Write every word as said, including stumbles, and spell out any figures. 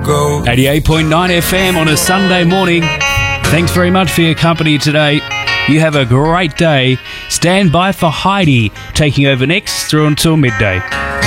Go. eighty-eight point nine F M on a Sunday morning. Thanks very much for your company today. You have a great day. Stand by for Heidi taking over next through until midday.